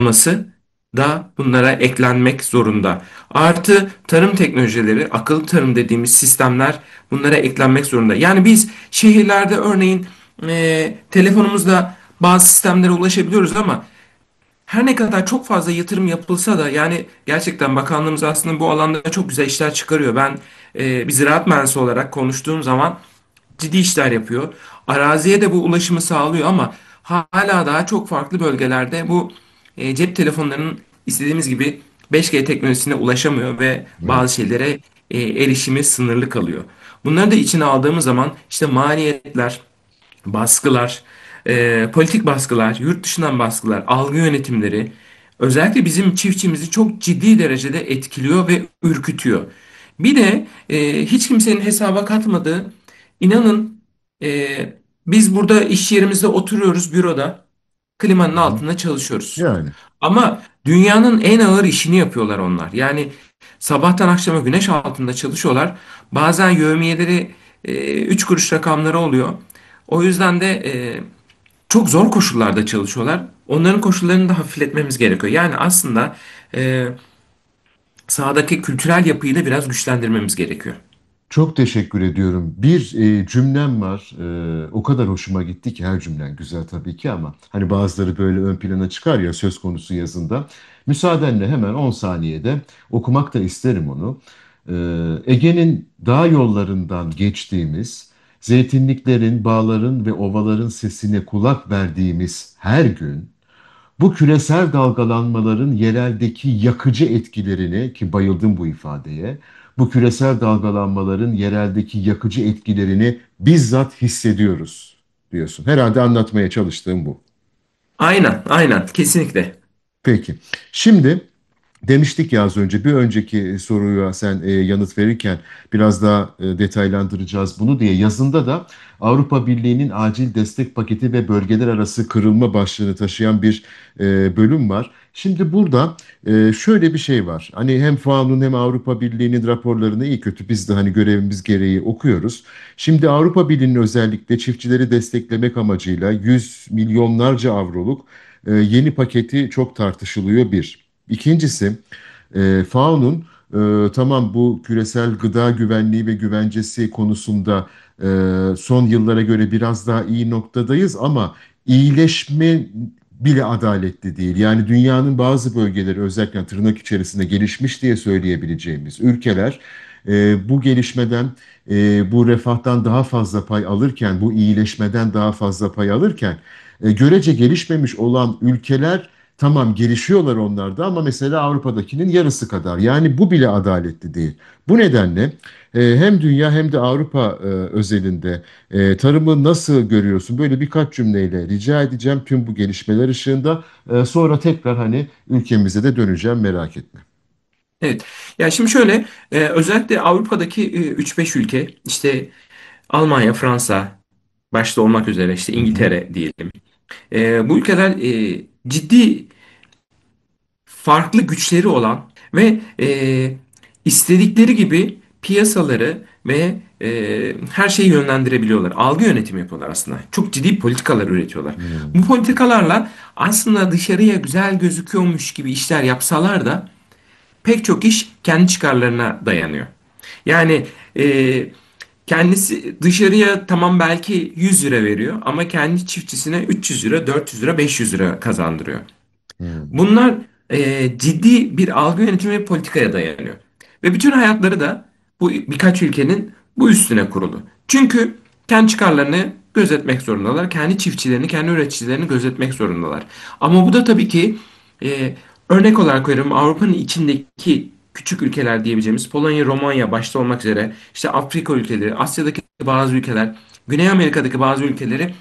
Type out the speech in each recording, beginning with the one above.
da bunlara eklenmek zorunda. Artı tarım teknolojileri, akıllı tarım dediğimiz sistemler bunlara eklenmek zorunda. Yani biz şehirlerde örneğin telefonumuzla bazı sistemlere ulaşabiliyoruz ama her ne kadar çok fazla yatırım yapılsa da yani gerçekten bakanlığımız aslında bu alanda çok güzel işler çıkarıyor. Ben bir ziraat mühendisi olarak konuştuğum zaman ciddi işler yapıyor. Araziye de bu ulaşımı sağlıyor ama hala daha çok farklı bölgelerde bu cep telefonlarının istediğimiz gibi 5G teknolojisine ulaşamıyor ve Evet. bazı şeylere erişimi sınırlı kalıyor. Bunları da içine aldığımız zaman işte maliyetler, baskılar, politik baskılar, yurt dışından baskılar, algı yönetimleri özellikle bizim çiftçimizi çok ciddi derecede etkiliyor ve ürkütüyor. Bir de hiç kimsenin hesaba katmadığı, inanın biz burada iş yerimizde oturuyoruz büroda, klimanın Hı hı. altında çalışıyoruz. Yani Ama dünyanın en ağır işini yapıyorlar onlar. Yani sabahtan akşama güneş altında çalışıyorlar. Bazen yevmiyeleri 3 kuruş rakamları oluyor. O yüzden de çok zor koşullarda çalışıyorlar. Onların koşullarını da hafifletmemiz gerekiyor. Yani aslında e, sahadaki kültürel yapıyı da biraz güçlendirmemiz gerekiyor. çok teşekkür ediyorum. Bir cümlem var. O kadar hoşuma gitti ki her cümlen güzel tabii ki ama hani bazıları böyle ön plana çıkar ya söz konusu yazında. Müsaadenle hemen 10 saniyede okumak da isterim onu. Ege'nin dağ yollarından geçtiğimiz, zeytinliklerin, bağların ve ovaların sesine kulak verdiğimiz her gün bu küresel dalgalanmaların yereldeki yakıcı etkilerini ki bayıldım bu ifadeye, bu küresel dalgalanmaların yereldeki yakıcı etkilerini bizzat hissediyoruz diyorsun. Herhalde anlatmaya çalıştığım bu. Aynen, aynen, kesinlikle. Peki. Şimdi demiştik ya az önce bir önceki soruya sen yanıt verirken biraz daha detaylandıracağız bunu diye yazında da Avrupa Birliği'nin acil destek paketi ve bölgeler arası kırılma başlığını taşıyan bir bölüm var. Şimdi burada şöyle bir şey var. Hani hem FAO'nun hem Avrupa Birliği'nin raporlarını iyi kötü biz de hani görevimiz gereği okuyoruz. Şimdi Avrupa Birliği'nin özellikle çiftçileri desteklemek amacıyla 100 milyonlarca avroluk yeni paketi çok tartışılıyor bir. İkincisi, FAO'nun tamam bu küresel gıda güvenliği ve güvencesi konusunda son yıllara göre biraz daha iyi noktadayız ama iyileşme bile adaletli değil. Yani dünyanın bazı bölgeleri özellikle tırnak içerisinde gelişmiş diye söyleyebileceğimiz ülkeler bu gelişmeden, bu refahtan daha fazla pay alırken, bu iyileşmeden daha fazla pay alırken görece gelişmemiş olan ülkeler tamam gelişiyorlar onlar da ama mesela Avrupa'dakinin yarısı kadar. Yani bu bile adaletli değil. Bu nedenle hem dünya hem de Avrupa özelinde tarımı nasıl görüyorsun? Böyle birkaç cümleyle rica edeceğim tüm bu gelişmeler ışığında. Sonra tekrar hani ülkemize de döneceğim merak etme. Evet. Ya şimdi şöyle, özellikle Avrupa'daki 3-5 ülke, işte Almanya, Fransa başta olmak üzere, işte Hı hı. İngiltere diyelim. Bu ülkeler ciddi farklı güçleri olan ve istedikleri gibi piyasaları ve her şeyi yönlendirebiliyorlar. Algı yönetimi yapıyorlar aslında. Çok ciddi politikalar üretiyorlar. Hmm. Bu politikalarla aslında dışarıya güzel gözüküyormuş gibi işler yapsalar da pek çok iş kendi çıkarlarına dayanıyor. Yani e, kendisi dışarıya tamam belki 100 lira veriyor ama kendi çiftçisine 300 lira, 400 lira, 500 lira kazandırıyor. Hmm. Bunlar ciddi bir algı yönetimi ve politikaya dayanıyor. Ve bütün hayatları da bu birkaç ülkenin bu üstüne kurulu. Çünkü kendi çıkarlarını gözetmek zorundalar. Kendi çiftçilerini, kendi üreticilerini gözetmek zorundalar. Ama bu da tabii ki e, örnek olarak veriyorum Avrupa'nın içindeki küçük ülkeler diyebileceğimiz Polonya, Romanya başta olmak üzere işte Afrika ülkeleri, Asya'daki bazı ülkeler, Güney Amerika'daki bazı ülkeleri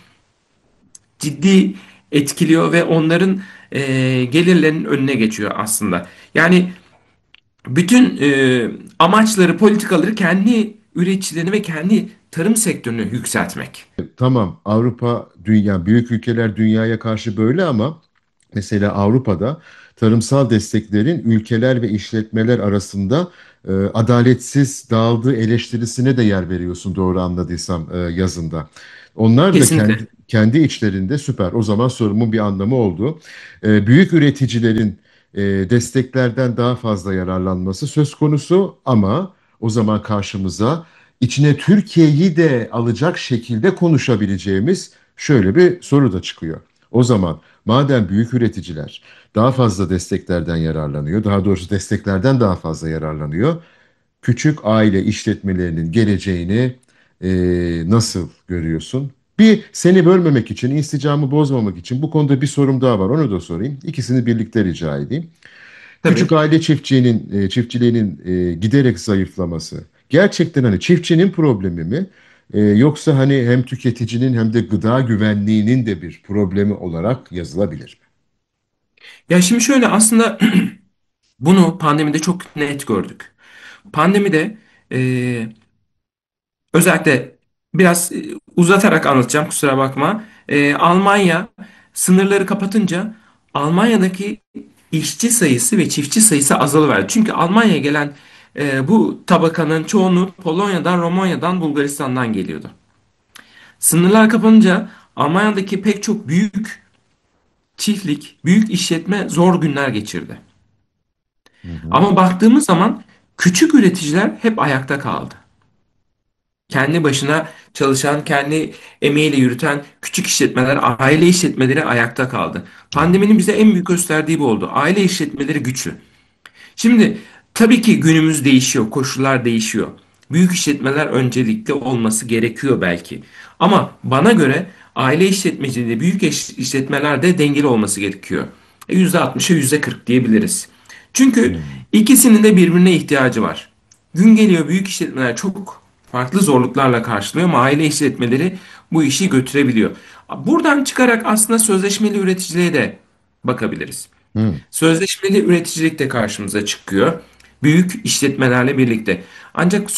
ciddi etkiliyor ve onların gelirlerinin önüne geçiyor aslında. Yani bütün amaçları, politikaları kendi üreticilerini ve kendi tarım sektörünü yükseltmek. Tamam Avrupa dünya büyük ülkeler dünyaya karşı böyle ama Mesela Avrupa'da tarımsal desteklerin ülkeler ve işletmeler arasında adaletsiz dağıldığı eleştirisine de yer veriyorsun, doğru anladıysam yazında. Onlar da Kesinlikle. kendi içlerinde süper. O zaman sorumun bir anlamı oldu. Büyük üreticilerin desteklerden daha fazla yararlanması söz konusu, ama o zaman karşımıza içine Türkiye'yi de alacak şekilde konuşabileceğimiz şöyle bir soru da çıkıyor. O zaman madem büyük üreticiler daha fazla desteklerden yararlanıyor, daha doğrusu desteklerden daha fazla yararlanıyor, küçük aile işletmelerinin geleceğini nasıl görüyorsun? Bir, seni bölmemek için, insticamı bozmamak için bu konuda bir sorum daha var. Onu da sorayım. İkisini birlikte rica edeyim. Küçük Tabii. aile çiftçiliğinin giderek zayıflaması gerçekten hani çiftçinin problemi mi? Yoksa hani hem tüketicinin hem de gıda güvenliğinin de bir problemi olarak yazılabilir mi? Ya şimdi şöyle aslında bunu pandemide çok net gördük. Pandemide özellikle biraz uzatarak anlatacağım, kusura bakma. Almanya sınırları kapatınca Almanya'daki işçi sayısı ve çiftçi sayısı azalıverdi. Çünkü Almanya'ya gelen bu tabakanın çoğunluğu Polonya'dan, Romanya'dan, Bulgaristan'dan geliyordu. Sınırlar kapanınca Almanya'daki pek çok büyük çiftlik, büyük işletme zor günler geçirdi. Hı hı. Ama baktığımız zaman küçük üreticiler hep ayakta kaldı. Kendi başına çalışan, kendi emeğiyle yürüten küçük işletmeler, aile işletmeleri ayakta kaldı. Pandeminin bize en büyük gösterdiği bu oldu. Aile işletmeleri güçlü. Şimdi tabii ki günümüz değişiyor, koşullar değişiyor. Büyük işletmeler öncelikli olması gerekiyor belki. Ama bana göre aile işletmeciliği, büyük işletmelerde dengeli olması gerekiyor. %60'a %40 diyebiliriz. Çünkü Hı. ikisinin de birbirine ihtiyacı var. Gün geliyor büyük işletmeler çok farklı zorluklarla karşılıyor ama aile işletmeleri bu işi götürebiliyor. Buradan çıkarak aslında sözleşmeli üreticiliğe de bakabiliriz. Hı. Sözleşmeli üreticilik de karşımıza çıkıyor. Büyük işletmelerle birlikte. Ancak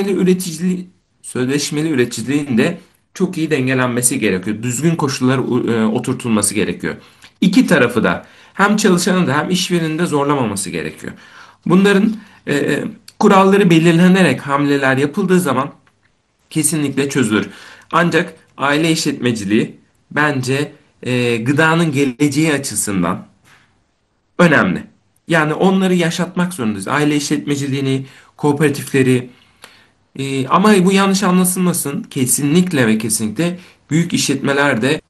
sözleşmeli üreticiliğin de çok iyi dengelenmesi gerekiyor. Düzgün koşullar oturtulması gerekiyor. İki tarafı da hem çalışanı da hem işverenin de zorlamaması gerekiyor. Bunların kuralları belirlenerek hamleler yapıldığı zaman kesinlikle çözülür. Ancak aile işletmeciliği bence gıdanın geleceği açısından önemli. Yani onları yaşatmak zorundayız. Aile işletmeciliğini, kooperatifleri. Ama bu yanlış anlaşılmasın. Kesinlikle ve kesinlikle büyük işletmeler de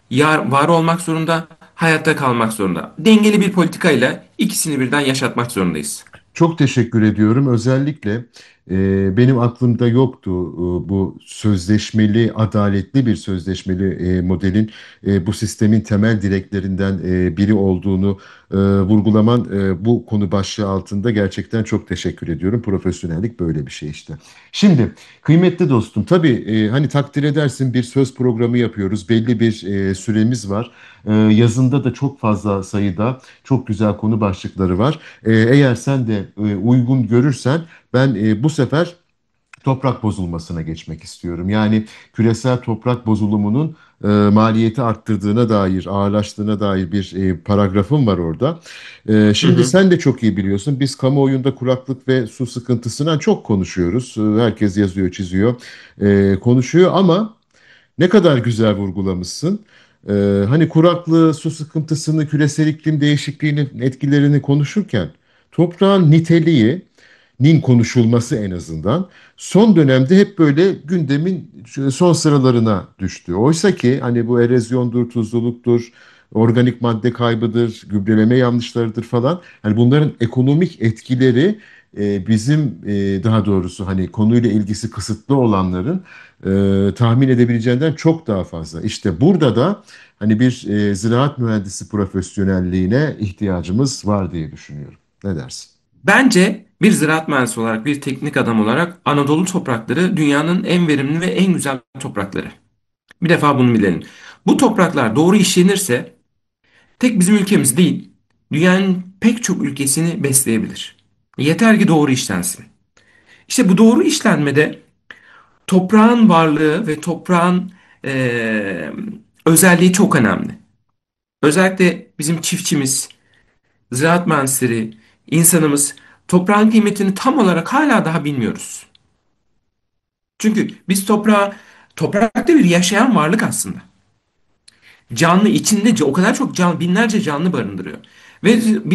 var olmak zorunda, hayatta kalmak zorunda. Dengeli bir politikayla ikisini birden yaşatmak zorundayız. Çok teşekkür ediyorum. Özellikle benim aklımda yoktu bu sözleşmeli, adaletli bir sözleşmeli modelin bu sistemin temel direklerinden biri olduğunu vurgulaman, bu konu başlığı altında gerçekten çok teşekkür ediyorum. Profesyonellik böyle bir şey işte. Şimdi kıymetli dostum, tabii hani takdir edersin, bir söz programı yapıyoruz. Belli bir süremiz var. Yazında da çok fazla sayıda çok güzel konu başlıkları var. Eğer sen de uygun görürsen ben bu sefer toprak bozulmasına geçmek istiyorum. Yani küresel toprak bozulumunun maliyeti arttırdığına dair, ağırlaştığına dair bir paragrafım var orada. Hı Şimdi hı. sen de çok iyi biliyorsun. Biz kamuoyunda kuraklık ve su sıkıntısından çok konuşuyoruz. Herkes yazıyor, çiziyor, konuşuyor, ama ne kadar güzel vurgulamışsın. Hani kuraklığı, su sıkıntısını, küresel iklim değişikliğinin etkilerini konuşurken toprağın niteliğinin konuşulması en azından son dönemde hep böyle gündemin son sıralarına düştü. Oysa ki hani bu erozyondur, tuzluluktur, organik madde kaybıdır, gübreleme yanlışlarıdır falan. Hani bunların ekonomik etkileri bizim daha doğrusu hani konuyla ilgisi kısıtlı olanların tahmin edebileceğinden çok daha fazla. İşte burada da hani bir ziraat mühendisi profesyonelliğine ihtiyacımız var diye düşünüyorum. Ne dersin? Bence bir ziraat mühendisi olarak, bir teknik adam olarak Anadolu toprakları dünyanın en verimli ve en güzel toprakları. Bir defa bunu bilelim. Bu topraklar doğru işlenirse tek bizim ülkemiz değil, dünyanın pek çok ülkesini besleyebilir. Yeter ki doğru işlensin. İşte bu doğru işlenmede toprağın varlığı ve toprağın özelliği çok önemli. Özellikle bizim çiftçimiz, ziraat mühendisleri, insanımız toprağın kıymetini tam olarak hala daha bilmiyoruz. Çünkü biz toprakta bir yaşayan varlık aslında. Canlı içinde o kadar çok binlerce canlı barındırıyor. Ve